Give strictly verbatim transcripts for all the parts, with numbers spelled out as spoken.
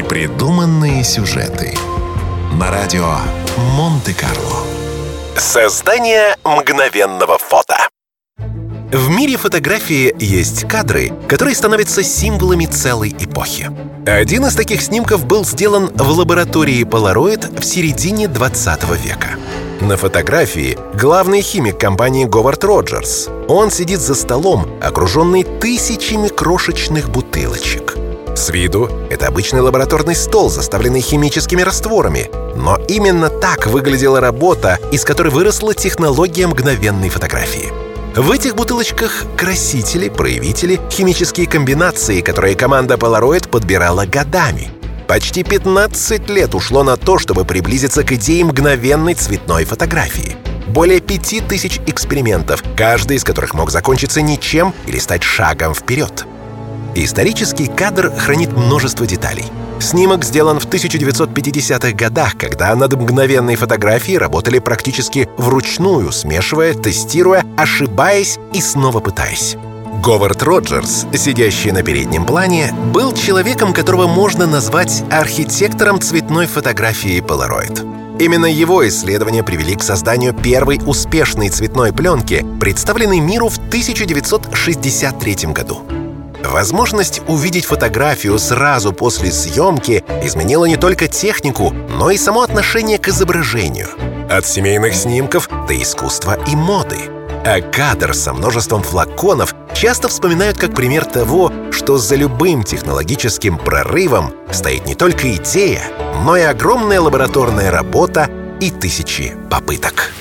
Непридуманные сюжеты на радио Монте-Карло. Создание мгновенного фото. В мире фотографии есть кадры, которые становятся символами целой эпохи. Один из таких снимков был сделан в лаборатории Polaroid в середине двадцатого века. На фотографии главный химик компании Говард Роджерс. Он сидит за столом, окруженный тысячами крошечных бутылочек. С виду это обычный лабораторный стол, заставленный химическими растворами. Но именно так выглядела работа, из которой выросла технология мгновенной фотографии. В этих бутылочках красители, проявители, химические комбинации, которые команда Polaroid подбирала годами. Почти пятнадцать лет ушло на то, чтобы приблизиться к идее мгновенной цветной фотографии. Более пяти тысяч экспериментов, каждый из которых мог закончиться ничем или стать шагом вперед. Исторический кадр хранит множество деталей. Снимок сделан в тысяча девятьсот пятидесятых годах, когда над мгновенной фотографией работали практически вручную, смешивая, тестируя, ошибаясь и снова пытаясь. Говард Роджерс, сидящий на переднем плане, был человеком, которого можно назвать архитектором цветной фотографии Polaroid. Именно его исследования привели к созданию первой успешной цветной пленки, представленной миру в тысяча девятьсот шестьдесят третьем году. Возможность увидеть фотографию сразу после съемки изменила не только технику, но и само отношение к изображению. От семейных снимков до искусства и моды. А кадр со множеством флаконов часто вспоминают как пример того, что за любым технологическим прорывом стоит не только идея, но и огромная лабораторная работа и тысячи попыток.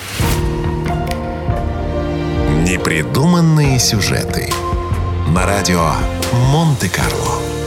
Непридуманные сюжеты на радио Монте-Карло.